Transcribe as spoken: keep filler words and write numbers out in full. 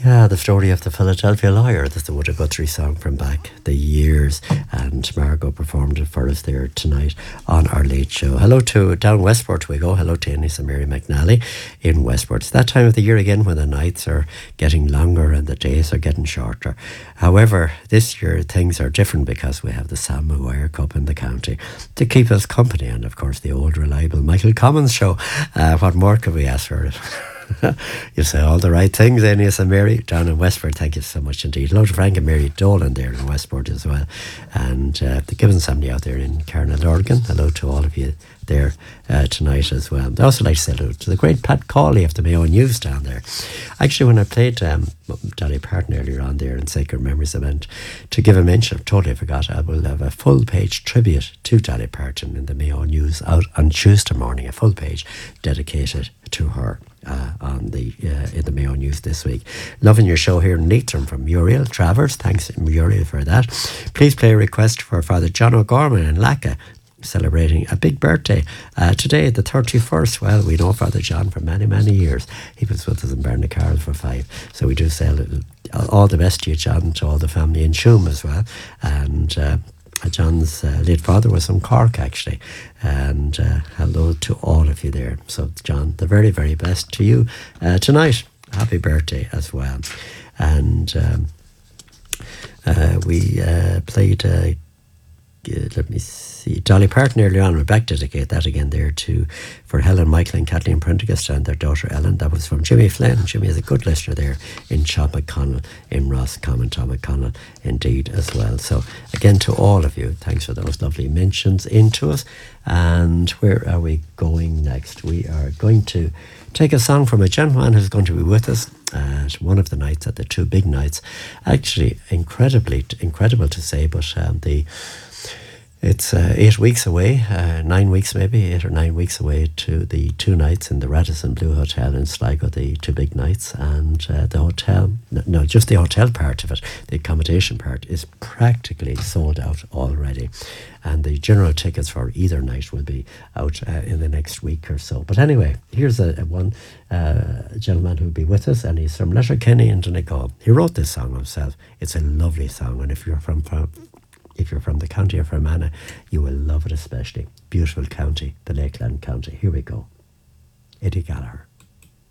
Yeah, the story of the Philadelphia Lawyer. That's the Woody Guthrie song from back the years. And Margot performed it for us there tonight on our late show. Hello to down Westport we go. Hello to Ennis and Mary McNally in Westport. It's that time of the year again when the nights are getting longer and the days are getting shorter. However, this year things are different because we have the Sam Maguire Cup in the county to keep us company. And of course the old reliable Michael Commons show. Uh, what more could we ask for it? You say all the right things, Ennis and Mary down in Westport. Thank you so much indeed. Hello to Frank and Mary Dolan there in Westport as well, and uh, the Gibbons family out there in Carnarvon. Hello to all of you there uh, tonight as well. I'd also like to say hello to the great Pat Cawley of the Mayo News down there. Actually, when I played um, Dolly Parton earlier on there in Sacred Memories, I meant to give a mention. I totally forgot. I will have a full page tribute to Dolly Parton in the Mayo News out on Tuesday morning. A full page dedicated to her. Uh, on the uh, in the Mayo News this week. Loving your show here in Leitrim from Muriel Travers. Thanks, Muriel, for that. Please play a request for Father John O'Gorman in Lacca, celebrating a big birthday uh, today, the thirty-first. Well, we know Father John for many, many years. He was with us in Bernacarroll for five. So we do say all the best to you, John, to all the family in Shoom as well. And uh, John's uh, late father was from Cork, actually. And uh, hello to all of you there. So, John, the very, very best to you uh, tonight. Happy birthday as well. And um, uh, we uh, played, uh, let me see, Dolly Parton earlier on. We're back to dedicate that again there to for Helen, Michael and Kathleen Prendergast and their daughter Ellen. That was from Jimmy Flynn. Jimmy is a good listener there in Chop McConnell, in Roscommon, Tom McConnell indeed as well. So again to all of you, thanks for those lovely mentions into us. And where are we going next? We are going to take a song from a gentleman who's going to be with us at one of the nights, at the two big nights. Actually, incredibly, incredible to say, but um, the It's uh, eight weeks away, uh, nine weeks maybe, eight or nine weeks away to the two nights in the Radisson Blue Hotel in Sligo, the two big nights. And uh, the hotel, no, just the hotel part of it, the accommodation part is practically sold out already. And the general tickets for either night will be out uh, in the next week or so. But anyway, here's a, a one uh, gentleman who'll be with us, and he's from Letterkenny in Donegal. He wrote this song himself. It's a lovely song, and if you're from... from If you're from the county of Fermanagh, you will love it especially. Beautiful county, the Lakeland County. Here we go. Eddie Gallagher.